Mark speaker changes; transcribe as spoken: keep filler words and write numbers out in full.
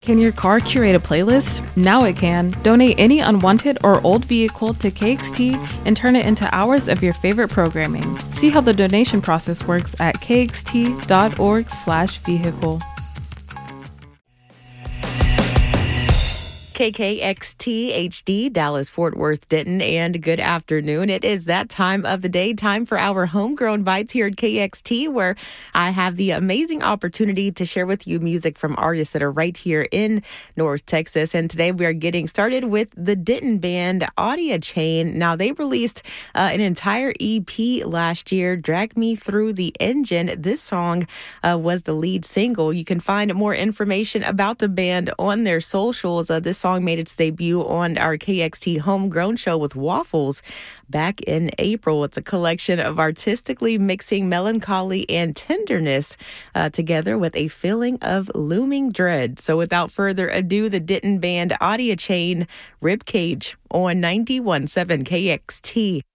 Speaker 1: Can your car curate a playlist? Now it can. Donate any unwanted or old vehicle to K X T and turn it into hours of your favorite programming. See how the donation process works at kxt.org slash vehicle.
Speaker 2: K K X T H D, Dallas, Fort Worth, Denton, and good afternoon. It is that time of the day, time for our Homegrown Bites here at K X T, where I have the amazing opportunity to share with you music from artists that are right here in North Texas. And today we are getting started with the Denton band Audia Chain. Now, they released uh, an entire E P last year, Drag Me Through the Engine. This song uh, was the lead single. You can find more information about the band on their socials. Uh, this song made its debut on our K X T Homegrown show with Waffles back in April. It's a collection of artistically mixing melancholy and tenderness uh, together with a feeling of looming dread. So without further ado, the Denton band Audia Chain, Ribcage on ninety-one point seven K X T.